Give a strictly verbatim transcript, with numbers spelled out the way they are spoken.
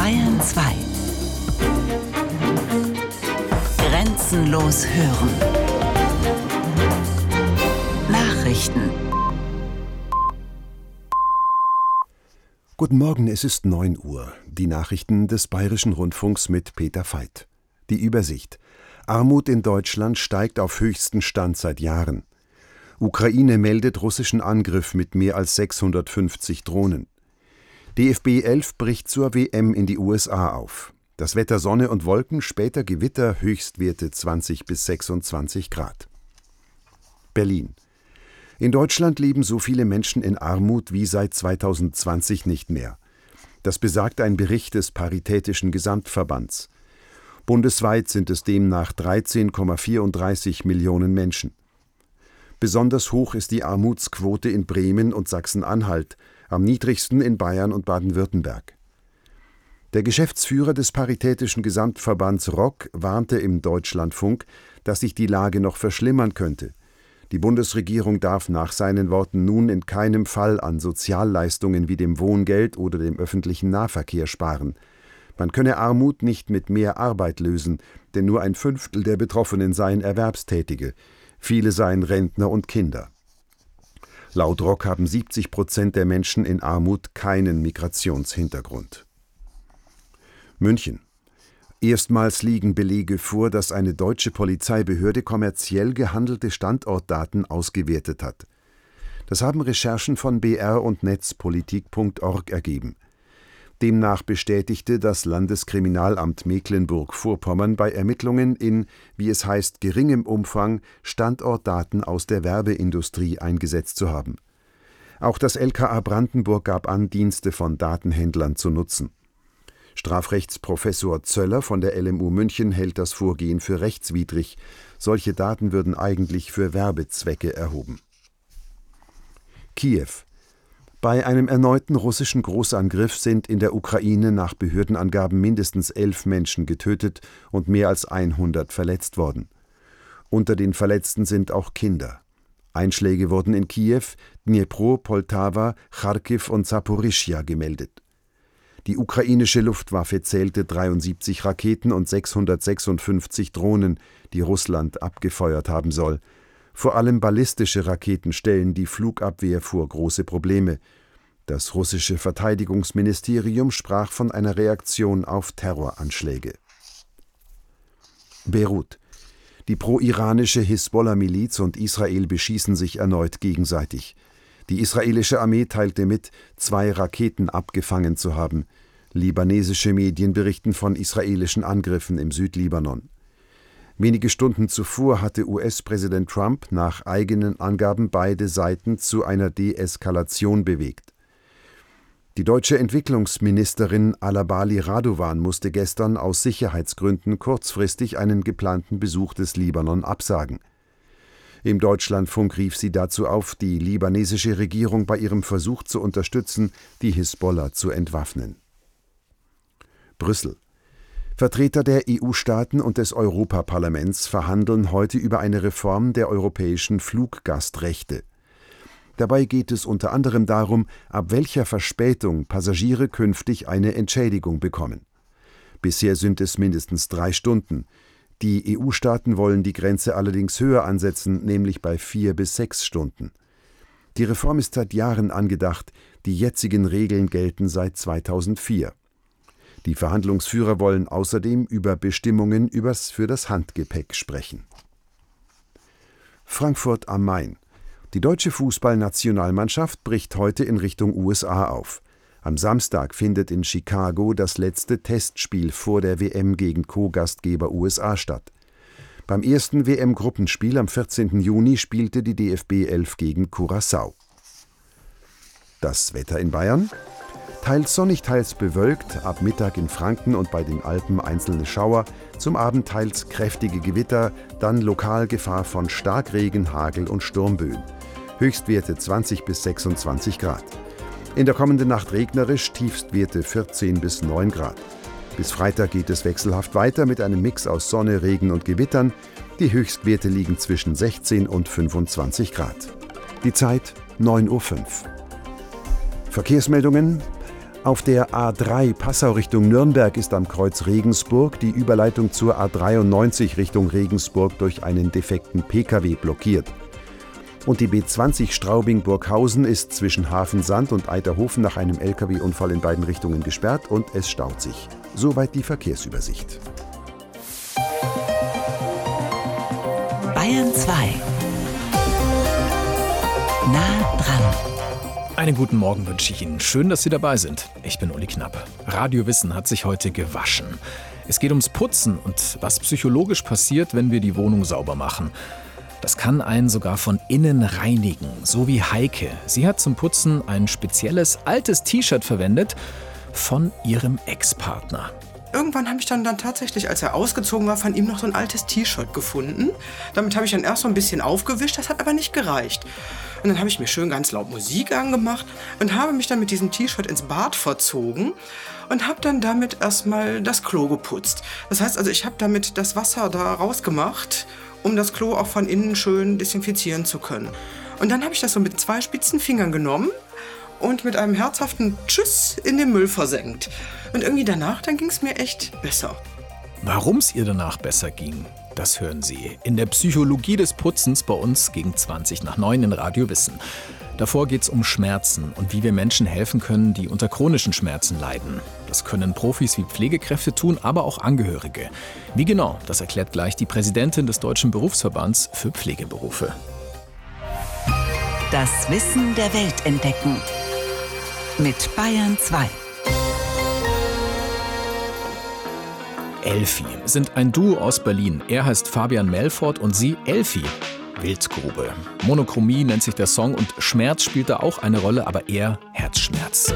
Bayern zwei. Grenzenlos hören. Nachrichten. Guten Morgen, es ist neun Uhr. Die Nachrichten des Bayerischen Rundfunks mit Peter Veit. Die Übersicht. Armut in Deutschland steigt auf höchsten Stand seit Jahren. Ukraine meldet russischen Angriff mit mehr als sechshundertfünfzig Drohnen. D F B elf bricht zur W M in die U S A auf. Das Wetter Sonne und Wolken, später Gewitter, Höchstwerte zwanzig bis sechsundzwanzig Grad. Berlin. In Deutschland leben so viele Menschen in Armut wie seit zweitausendzwanzig nicht mehr. Das besagt ein Bericht des Paritätischen Gesamtverbands. Bundesweit sind es demnach dreizehn Komma vierunddreißig Millionen Menschen. Besonders hoch ist die Armutsquote in Bremen und Sachsen-Anhalt, am niedrigsten in Bayern und Baden-Württemberg. Der Geschäftsführer des Paritätischen Gesamtverbands R O C warnte im Deutschlandfunk, dass sich die Lage noch verschlimmern könnte. Die Bundesregierung darf nach seinen Worten nun in keinem Fall an Sozialleistungen wie dem Wohngeld oder dem öffentlichen Nahverkehr sparen. Man könne Armut nicht mit mehr Arbeit lösen, denn nur ein Fünftel der Betroffenen seien Erwerbstätige. Viele seien Rentner und Kinder. Laut R O C haben siebzig Prozent der Menschen in Armut keinen Migrationshintergrund. München. Erstmals liegen Belege vor, dass eine deutsche Polizeibehörde kommerziell gehandelte Standortdaten ausgewertet hat. Das haben Recherchen von B R und netzpolitik punkt org ergeben. Demnach bestätigte das Landeskriminalamt Mecklenburg-Vorpommern bei Ermittlungen in, wie es heißt, geringem Umfang Standortdaten aus der Werbeindustrie eingesetzt zu haben. Auch das L K A Brandenburg gab an, Dienste von Datenhändlern zu nutzen. Strafrechtsprofessor Zöller von der L M U München hält das Vorgehen für rechtswidrig. Solche Daten würden eigentlich für Werbezwecke erhoben. Kiew. Bei einem erneuten russischen Großangriff sind in der Ukraine nach Behördenangaben mindestens elf Menschen getötet und mehr als hundert verletzt worden. Unter den Verletzten sind auch Kinder. Einschläge wurden in Kiew, Dnipro, Poltawa, Charkiw und Saporischschja gemeldet. Die ukrainische Luftwaffe zählte dreiundsiebzig Raketen und sechshundertsechsundfünfzig Drohnen, die Russland abgefeuert haben soll. Vor allem ballistische Raketen stellen die Flugabwehr vor große Probleme. Das russische Verteidigungsministerium sprach von einer Reaktion auf Terroranschläge. Beirut. Die pro-iranische Hisbollah-Miliz und Israel beschießen sich erneut gegenseitig. Die israelische Armee teilte mit, zwei Raketen abgefangen zu haben. Libanesische Medien berichten von israelischen Angriffen im Südlibanon. Wenige Stunden zuvor hatte U S-Präsident Trump nach eigenen Angaben beide Seiten zu einer Deeskalation bewegt. Die deutsche Entwicklungsministerin Alabali Radovan musste gestern aus Sicherheitsgründen kurzfristig einen geplanten Besuch des Libanon absagen. Im Deutschlandfunk rief sie dazu auf, die libanesische Regierung bei ihrem Versuch zu unterstützen, die Hisbollah zu entwaffnen. Brüssel. Vertreter der E U-Staaten und des Europaparlaments verhandeln heute über eine Reform der europäischen Fluggastrechte. Dabei geht es unter anderem darum, ab welcher Verspätung Passagiere künftig eine Entschädigung bekommen. Bisher sind es mindestens drei Stunden. Die E U-Staaten wollen die Grenze allerdings höher ansetzen, nämlich bei vier bis sechs Stunden. Die Reform ist seit Jahren angedacht, die jetzigen Regeln gelten seit zweitausendvier. Die Verhandlungsführer wollen außerdem über Bestimmungen übers für das Handgepäck sprechen. Frankfurt am Main. Die deutsche Fußballnationalmannschaft bricht heute in Richtung U S A auf. Am Samstag findet in Chicago das letzte Testspiel vor der W M gegen Co-Gastgeber U S A statt. Beim ersten W M-Gruppenspiel am vierzehnten Juni spielte die D F B elf gegen Curaçao. Das Wetter in Bayern? Teils sonnig, teils bewölkt, ab Mittag in Franken und bei den Alpen einzelne Schauer, zum Abend teils kräftige Gewitter, dann lokal Gefahr von Starkregen, Hagel und Sturmböen. Höchstwerte zwanzig bis sechsundzwanzig Grad. In der kommenden Nacht regnerisch, Tiefstwerte vierzehn bis neun Grad. Bis Freitag geht es wechselhaft weiter mit einem Mix aus Sonne, Regen und Gewittern. Die Höchstwerte liegen zwischen sechzehn und fünfundzwanzig Grad. Die Zeit neun Uhr fünf. Verkehrsmeldungen. Auf der A drei Passau Richtung Nürnberg ist am Kreuz Regensburg die Überleitung zur A dreiundneunzig Richtung Regensburg durch einen defekten Pkw blockiert. Und die B zwanzig Straubing-Burghausen ist zwischen Hafensand und Eiterhofen nach einem L K W-Unfall in beiden Richtungen gesperrt und es staut sich. Soweit die Verkehrsübersicht. Bayern zwei. Nah dran. Einen guten Morgen wünsche ich Ihnen. Schön, dass Sie dabei sind. Ich bin Uli Knapp. Radio Wissen hat sich heute gewaschen. Es geht ums Putzen und was psychologisch passiert, wenn wir die Wohnung sauber machen. Das kann einen sogar von innen reinigen, so wie Heike. Sie hat zum Putzen ein spezielles altes T-Shirt verwendet von ihrem Ex-Partner. Irgendwann habe ich dann, dann tatsächlich, als er ausgezogen war, von ihm noch so ein altes T-Shirt gefunden. Damit habe ich dann erst so ein bisschen aufgewischt, das hat aber nicht gereicht. Und dann habe ich mir schön ganz laut Musik angemacht und habe mich dann mit diesem T-Shirt ins Bad verzogen und habe dann damit erstmal das Klo geputzt. Das heißt also, ich habe damit das Wasser da rausgemacht, um das Klo auch von innen schön desinfizieren zu können. Und dann habe ich das so mit zwei spitzen Fingern genommen und mit einem herzhaften Tschüss in den Müll versenkt. Und irgendwie danach, dann ging es mir echt besser. Warum es ihr danach besser ging, das hören Sie in der Psychologie des Putzens bei uns gegen zwanzig nach neun in Radio Wissen. Davor geht es um Schmerzen und wie wir Menschen helfen können, die unter chronischen Schmerzen leiden. Das können Profis wie Pflegekräfte tun, aber auch Angehörige. Wie genau, das erklärt gleich die Präsidentin des Deutschen Berufsverbands für Pflegeberufe. Das Wissen der Welt entdecken. Mit Bayern zwei. Elfi sind ein Duo aus Berlin. Er heißt Fabian Melfort und sie Elfi. Wildgrube. Monochromie nennt sich der Song und Schmerz spielt da auch eine Rolle, aber eher Herzschmerz.